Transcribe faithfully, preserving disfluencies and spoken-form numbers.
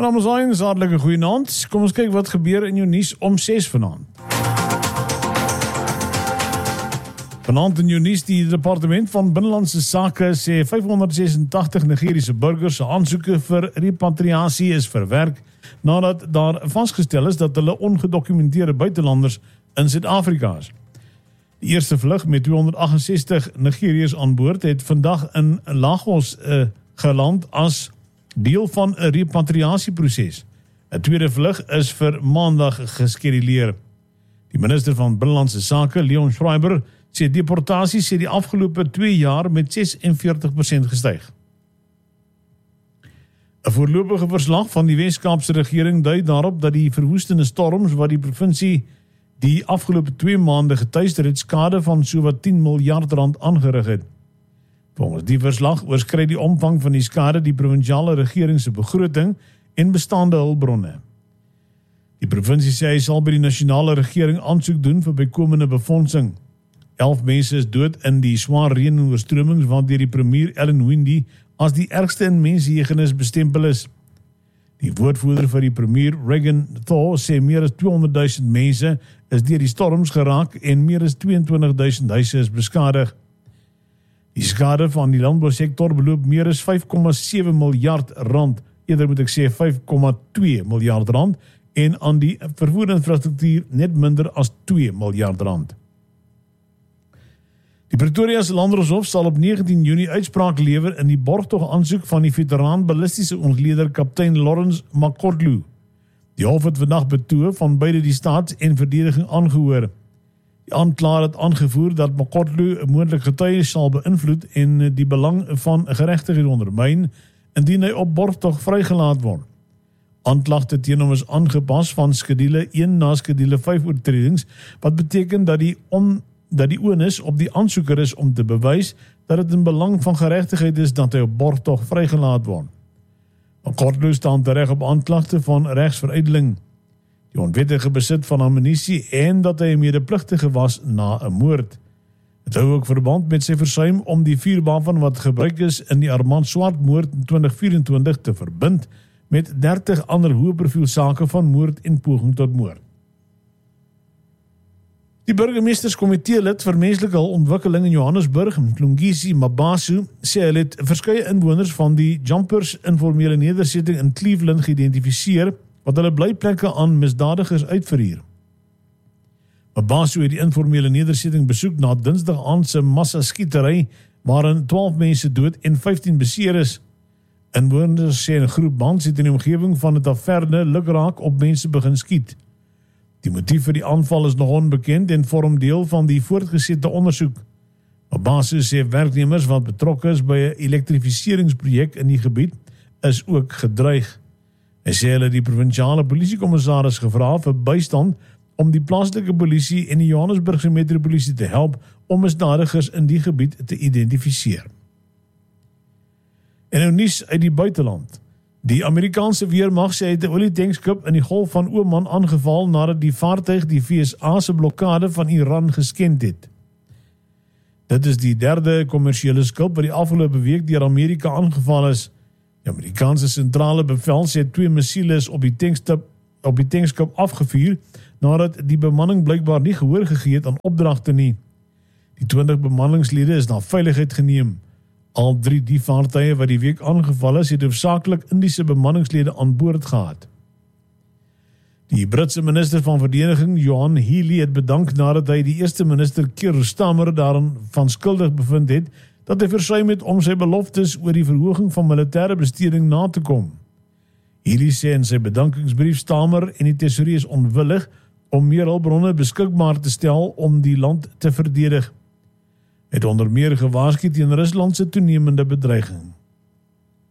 My naam is Heinz, hartelike goeienaand. Kom ons kyk wat gebeur in jou nuus om ses vanaand. Vanaand in jou nuus, die Departement van Binnelandse Sake sê vyfhonderdses-en-tagtig Nigeriese burgers se aansoeke vir repatriasie is verwerk nadat daar vasgestel is dat hulle ongedokumenteerde buitelanders in Suid-Afrika is. Die eerste vlug met tweehonderdagt-en-sestig Nigeriërs aan boord het vandag in Lagos uh, geland as deel van 'n repatriasieproses. 'n Tweede vlug is vir maandag geskeduleer. Die minister van Binnelandse Sake, Leon Schreiber, sê deportasies het die afgelope twee jaar met ses en veertig persent gestyg. 'n Voorlopige verslag van die Wes-Kaapse regering dui daarop dat die verwoestende storms wat die provinsie die afgelope twee maande getuister het, skade van sowat tien miljard rand aangerig het. Volgens die verslag oorskry die omvang van die skade die provinsiale regering se begroting en bestaande hulpbronne. Die provinsie sê hy sal by die nasionale regering aansoek doen vir bykomende befondsing. Elf mense is dood in die swaar reën en oorstromings wat deur die premier Ellen Windey as die ergste in mensgeheugenis bestempel is. Die woordvoerder vir die premier, Regan Thor, sê meer as tweehonderdduisend mense is deur die storms geraak en meer as tweeëntwintigduisend huise is beskadig. Die skade van die landbousektor beloop meer as vyf komma sewe miljard rand, eerder moet ek sê vyf komma twee miljard rand, en aan die vervoerinfrastruktuur net minder as twee miljard rand. Die Pretoria se Landdroshof sal op negentien Junie uitspraak lewer in die borgtog aansoek van die veteraan ballistiese ontleder kaptein Lawrence Makodlu. Die hof het vandag betoog van beide die staats- en verdediging aangehoor. Die aanklaer het aangevoer dat Makodlu 'n moontlike getuie sal beïnvloed en die belang van geregtigheid ondermyn indien hy op borgtog vrygelaat word. Aanklagte teen hom is aangepas van skedule een na skedule vyf oortredings, wat beteken dat die on dat die onus op die aansoeker is om te bewys dat dit in belang van geregtigheid is dat hy op borgtog vrygelaat word. Makodlu staan tereg op aanklagte van regsveruideling, die onwettige besit van ammunisie en dat hy medepligtige was na 'n moord. Dit hou ook verband met sy versuim om die vuurwapen wat gebruik is in die Armand Swart moord in twintig vyf-en-twintig te verbind met dertig ander hoë profiel sake van moord en poging tot moord. Die burgemeesterskomitee lid vir menslike ontwikkeling in Johannesburg, Mlungisi Mabaso, sê hy het verskeie inwoners van die Jumpers informele nedersetting in Cleveland geïdentifiseer wat hulle blyplekke aan misdadigers uitverhuur. Mabaso het die informele nedersetting besoek na Dinsdag aand se massaskietery waarin twaalf mense dood en vyftien beseer is. Inwoners sê 'n groep bands het in die omgewing van 'n taverne lukraak op mense begin skiet. Die motief vir die aanval is nog onbekend en vorm deel van die voortgesette ondersoek. Mabaso sê werknemers wat betrokke is by 'n elektrifiseringsprojek in die gebied is ook gedreig. Hy sê hulle die provinsiale polisiekommissaris gevra vir bystand om die plaaslike polisie en die Johannesburgse metropolisie te help om misdadigers in die gebied te identifiseer. En nou nuus uit die buiteland. Die Amerikaanse weermag sê hy het 'n olietankskip in die Golf van Oman aangeval nadat die vaartuig die V S A se blokkade van Iran geskend het. Dit is die derde kommersiële skip wat die afgelope week deur Amerika aangeval is. Die Amerikaanse sentrale bevel sê twee missiele op die tankskip op die tankskip afgevuur nadat die bemanning blykbaar nie gehoor gegee het aan opdragte nie. Die twintig bemanningslede is na veiligheid geneem. Al drie die vaartuie wat die week aangeval is, het hoofsaaklik Indiese bemanningslede aan boord gehad. Die Britse minister van verdediging, Johan Healey, het bedank nadat hy die eerste minister Keir Starmer daarin van skuldig bevind het, dat hy versuim het om sy beloftes oor die verhoging van militêre besteding na te kom. Healey sê in sy bedankingsbrief Starmer en die tesourier is onwillig om meer hulpbronne beskikbaar te stel om die land te verdedig. Het onder meer gewaarsku teen Rusland se toenemende bedreiging.